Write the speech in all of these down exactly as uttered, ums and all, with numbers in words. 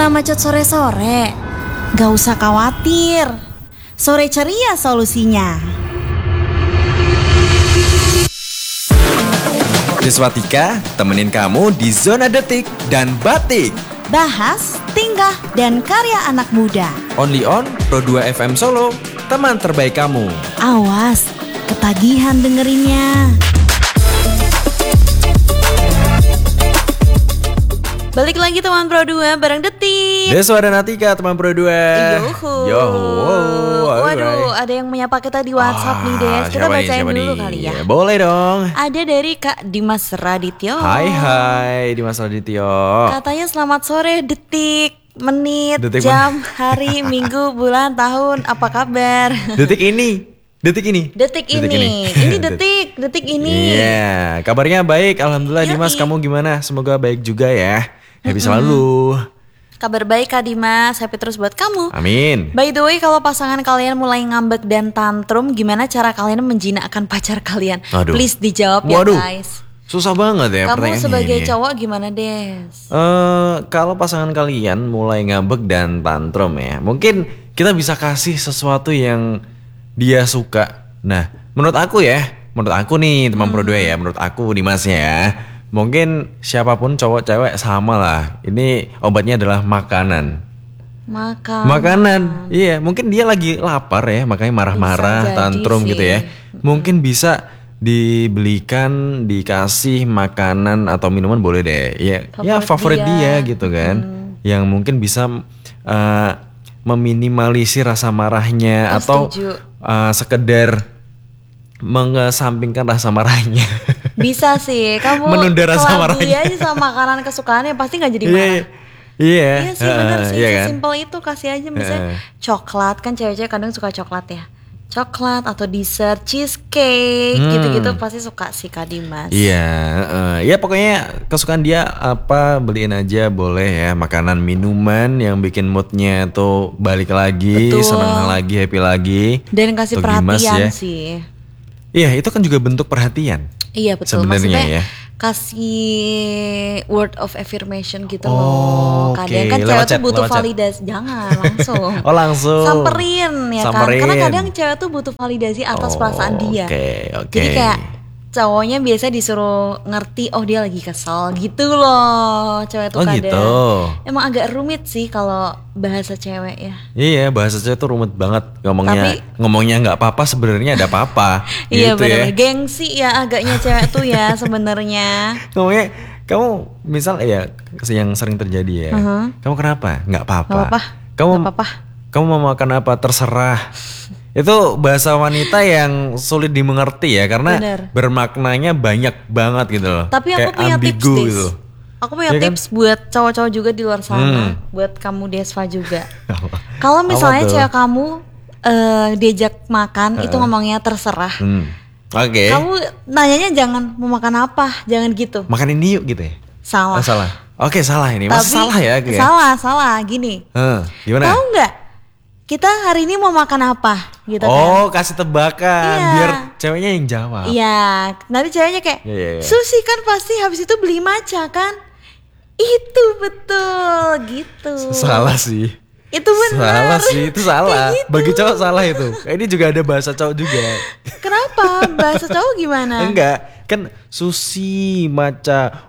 Kena macet sore-sore? Gak usah khawatir, Sore Ceria solusinya. Deswatika temenin kamu di Zona Detik dan Batik. Bahas, tingkah, dan karya anak muda. Only on Pro dua F M Solo, teman terbaik kamu. Awas, ketagihan dengerinnya. Balik lagi teman Pro dua bareng Detik. Deswa dan Atika teman Pro dua. Yoho. Yoho. Waduh, ada yang menyapa kita di WhatsApp ah, nih Des. Kita bacain dulu nih? Kali ya. Boleh dong. Ada dari Kak Dimas Radityo. Hai hai Dimas Radityo. Katanya selamat sore Detik, menit, Detik jam, hari, minggu, bulan, tahun, apa kabar? Detik ini. Detik ini. Detik, detik ini. ini. Ini detik, detik ini. Iya, yeah. Kabarnya baik. Alhamdulillah. Yoi. Dimas, kamu gimana? Semoga baik juga ya. Happy mm-hmm. selalu. Kabar baik Kak Dimas, happy terus buat kamu. Amin. By the way, kalau pasangan kalian mulai ngambek dan tantrum, gimana cara kalian menjinakkan pacar kalian? Aduh. Please dijawab ya. Waduh. Guys. Susah banget ya kamu pertanyaannya. Kamu sebagai ini. cowok gimana Des? Uh, kalau pasangan kalian mulai ngambek dan tantrum ya, mungkin kita bisa kasih sesuatu yang dia suka. Nah, menurut aku ya, menurut aku nih teman hmm. Pro dua ya, menurut aku Dimasnya ya. Mungkin siapapun cowok cewek sama lah. Ini obatnya adalah makanan. Makan. Makanan. Iya, mungkin dia lagi lapar ya, makanya marah-marah, tantrum sih. Gitu ya. Mungkin bisa dibelikan, dikasih makanan atau minuman boleh deh. Ya, favorit ya favorit dia. dia gitu kan. Hmm. Yang mungkin bisa uh, meminimalisir rasa marahnya oh, atau uh, sekedar mengesampingkan rasa marahnya. Bisa sih, kamu menunda rasa marahnya aja sama makanan kesukaannya pasti nggak jadi marah. Iya, yeah. Iya sih benar uh, sih, yeah, kan? sesimpel itu kasih aja misalnya uh. coklat, kan cewek-cewek kadang suka coklat ya. Coklat atau dessert, cheesecake, hmm. gitu-gitu pasti suka sih Kak Dimas. Iya, uh, ya pokoknya kesukaan dia apa beliin aja boleh ya, makanan minuman yang bikin moodnya tuh balik lagi, betul. Senang lagi, happy lagi. Dan kasih tuh perhatian Dimas, ya. sih. Iya, itu kan juga bentuk perhatian. Iya betul. Sebenarnya ya. Kasih word of affirmation gitu oh, loh. Kadang okay. kan cewek tuh butuh chat, validasi. Jangan langsung. oh langsung. Samperin ya Samperin. kan. Karena kadang cewek tuh butuh validasi atas oh, perasaan dia. Oke okay, oke. Okay. Jadi kayak cowoknya biasa disuruh ngerti oh dia lagi kesel gitu loh. Cewek tuh oh, kadang gitu. Emang agak rumit sih kalau bahasa cewek ya. Iya bahasa cewek tuh rumit banget ngomongnya. Tapi, ngomongnya nggak apa-apa sebenarnya ada apa-apa. Iya gitu benar. ya. Gengsi ya agaknya cewek tuh ya sebenarnya. Ngomongnya kamu misal ya yang sering terjadi ya. Uh-huh. Kamu kenapa? Nggak apa-apa. Nggak apa-apa. Kamu nggak apa-apa. Kamu mau makan apa? Terserah. Itu bahasa wanita yang sulit dimengerti ya karena bener. Bermaknanya banyak banget gitu loh. Tapi aku kayak punya tips gitu. Aku punya ya tips kan? Buat cowok-cowok juga di luar sana, hmm. buat kamu Desva juga. Kalau misalnya cewek kamu uh, diajak makan uh-uh. itu ngomongnya terserah. Hmm. Oke. Okay. Kamu nanyanya jangan mau makan apa, jangan gitu. Makan ini yuk gitu ya. Salah. Oh, salah. Oke, okay, salah ini. Mas salah ya, kayak. Salah, salah gini. Uh, gimana? Tahu nggak? Kita hari ini mau makan apa gitu oh, kan. kasih tebakan iya. Biar ceweknya yang jawab. Iya, nanti ceweknya kayak yeah, yeah, yeah. Sushi kan pasti habis itu beli matcha kan. Itu betul gitu. Salah sih. Itu benar. Salah sih, itu salah. Gitu. Bagi cowok salah itu. Ini juga ada bahasa cowok juga. Kenapa? Bahasa cowok gimana? Enggak, kan sushi, matcha.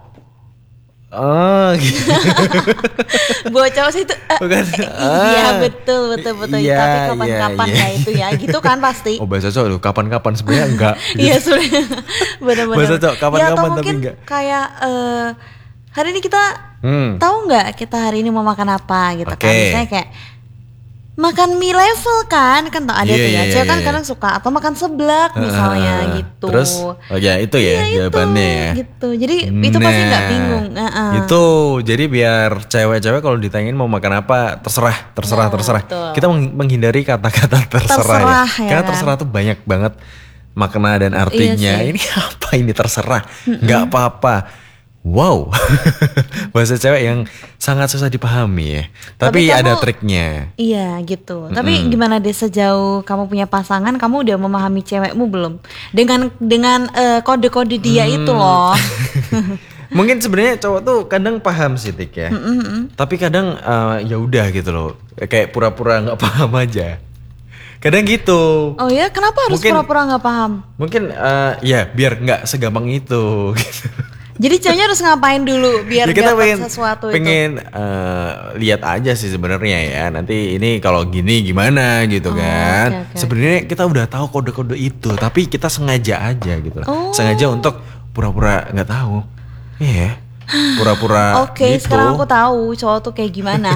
Oh gitu. Buat cowok sih itu uh, Bukan, uh, iya betul betul betul iya, tapi kapan-kapan iya, iya. kayak itu ya gitu kan pasti. Oh bahasa cowok lu kapan-kapan sebenarnya enggak. Iya gitu. Sudah benar-benar. Bahasa cowok kapan-kapan ya, tapi enggak. Kayak uh, hari ini kita hmm. tahu nggak kita hari ini mau makan apa gitu okay. kan. Misalnya kayak makan mie level kan kan tau ada yeah, tuh ya. Yeah, Cewek kan yeah. kadang suka atau makan seblak misalnya uh, gitu. Terus oh ya itu ya iya, jawabannya itu, ya. Gitu. Jadi nah, itu pasti nggak bingung. Uh-uh. Itu jadi biar cewek-cewek kalau ditanyain mau makan apa terserah, terserah, nah, terserah. Betul. Kita menghindari kata-kata terserah, terserah ya. ya. Karena kan? Terserah tuh banyak banget makna dan artinya. Iya ini apa ini terserah? Nggak Mm-mm. apa-apa. Wow, bahasa cewek yang sangat susah dipahami ya. Tapi, Tapi kamu, ada triknya. Iya gitu. Mm-hmm. Tapi gimana deh sejauh kamu punya pasangan, kamu udah memahami cewekmu belum? Dengan dengan uh, kode-kode dia hmm. itu loh. Mungkin sebenarnya cowok tuh kadang paham sih Tik ya. Mm-mm. Tapi kadang uh, ya udah gitu loh. Kayak pura-pura nggak paham aja. Kadang gitu. Oh ya, kenapa harus Mungkin- pura-pura nggak paham? Mungkin uh, ya biar nggak segampang itu. Gitu. Jadi ceweknya harus ngapain dulu biar Ya, kita dapat pengen sesuatu itu? pengen uh, lihat aja sih sebenarnya ya. Nanti ini kalau gini gimana gitu Oh, kan. oke, oke. Sebenarnya kita udah tahu kode-kode itu, tapi kita sengaja aja gitu loh. Oh. Sengaja untuk pura-pura nggak tahu. Iya. Pura-pura Oke, gitu. sekarang aku tahu cowok tuh kayak gimana.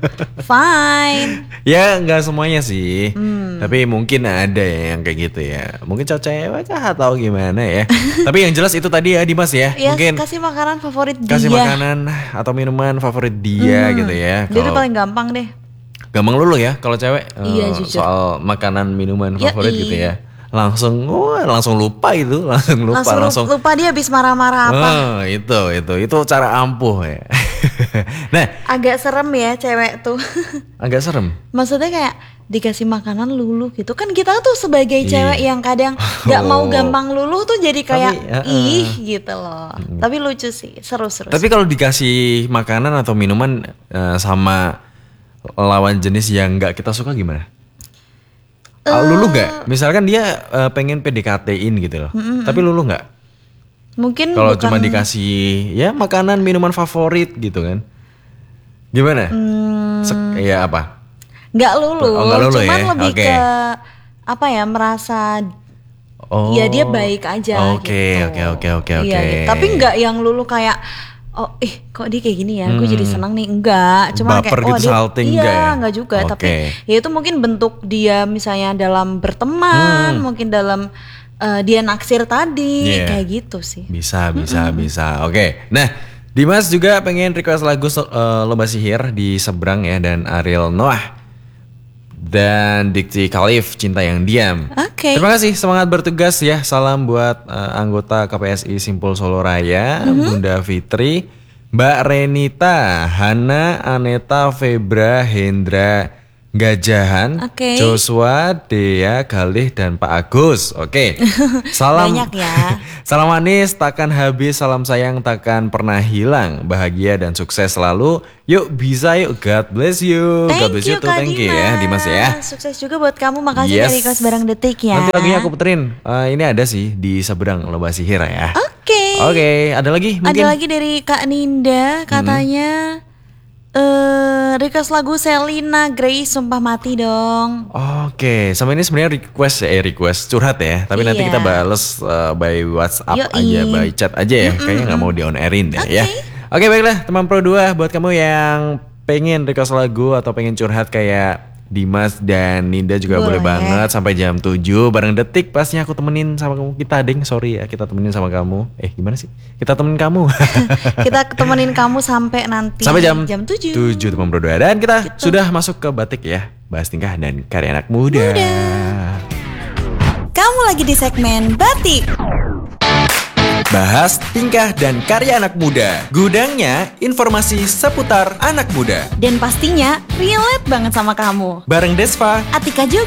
Fine. Ya nggak semuanya sih. Hmm. Tapi mungkin ada ya yang kayak gitu ya. Mungkin cowok cewek kah atau gimana ya. Tapi yang jelas itu tadi ya Dimas ya. Ya, Mungkin kasih makanan favorit kasih dia. makanan atau minuman favorit dia gitu ya. Dia tuh Kalau paling gampang deh. gampang lulu ya kalau cewek Iya, eh, jujur. soal makanan minuman Ya, favorit i. gitu ya. Langsung wah, langsung lupa itu, langsung lupa Langsung, langsung. lupa dia habis marah-marah apa. Oh, itu itu itu cara ampuh ya. Nah, Agak serem ya cewek tuh. agak serem. Maksudnya kayak dikasih makanan lulu gitu. Kan kita tuh sebagai Iya. cewek yang kadang gak mau Oh. gampang luluh tuh jadi kayak Tapi, ya, ih gitu loh. Tapi lucu sih, seru-seru. Tapi kalau dikasih makanan atau minuman eh, sama lawan jenis yang nggak kita suka gimana? Uh, lulu nggak? Misalkan dia eh, pengen P D K T-in gitu loh. Tapi lulu nggak? Mungkin Kalau bukan- cuma dikasih ya makanan minuman favorit gitu kan? Gimana? Hmm, Sek- ya apa? nggak lulu, Oh, nggak lulu cuman ya? lebih Oke. ke apa ya, merasa Oh. ya dia baik aja Oke, gitu. oke, oke, oke, Iya, oke. gitu. Tapi nggak yang lulu kayak oh ih kok dia kayak gini ya, gue jadi senang nih, enggak. Cuma Baper kayak oh gitu, dia salting iya enggak ya? enggak juga, Oke. tapi ya itu mungkin bentuk dia misalnya dalam berteman, mungkin dalam eh, dia naksir tadi Iya. kayak gitu sih. Bisa, bisa, bisa. Oke. Nah, Dimas juga pengen request lagu eh, Lomba Sihir di Seberang ya, dan Ariel Noah dan Dikti Khalif Cinta Yang Diam. Oke. Terima kasih, semangat bertugas ya. Salam buat eh, anggota K P S I Simpul Solo Raya, Bunda Fitri, Mbak Renita, Hana, Aneta, Febra, Hendra, Gajahan, Oke. Joshua, Dea, Galih, dan Pak Agus. Oke. Salam Banyak ya. Salam manis takkan habis, salam sayang takkan pernah hilang. Bahagia dan sukses selalu. Yuk bisa yuk, God bless you. God Thank bless you you too, Kak thank you ya Dimas ya. Sukses juga buat kamu, makasih Yes. dari Kelas Barang Detik ya. Nanti lagunya aku puterin. Eh, ini ada sih di Seberang Lomba Sihir ya. Oke. Oke, ada lagi mungkin? Ada lagi dari Kak Ninda, katanya eh request lagu Selina Grace, Sumpah Mati dong. Oke, sama ini sebenarnya request ya, eh, request curhat ya. Tapi nanti Iya. kita bales eh, by WhatsApp Yoi. aja, by chat aja ya. Kayaknya nggak mau di on airin deh ya. Oke. Oke baiklah, teman Pro dua, buat kamu yang pengen request lagu atau pengen curhat kayak Dimas dan Ninda juga boleh, Boleh. banget sampai jam tujuh bareng Detik. Pastinya aku temenin sama kamu. Kita ding, sorry ya, kita temenin sama kamu. Eh gimana sih? Kita temenin kamu. Kita temenin kamu sampai nanti Sampai jam, jam tujuh. tujuh teman Pro dua. Dan kita sudah masuk ke Batik ya. Bahas tingkah dan karya anak muda. Kamu lagi di segmen Batik. Bahas tingkah dan karya anak muda. Gudangnya informasi seputar anak muda. Dan pastinya relate banget sama kamu. Bareng Desva. Atika juga.